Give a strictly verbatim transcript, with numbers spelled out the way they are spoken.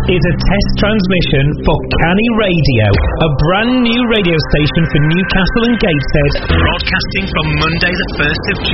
is a test transmission for Canny Radio, a brand new radio station for Newcastle and Gateshead, broadcasting from Monday the first of June.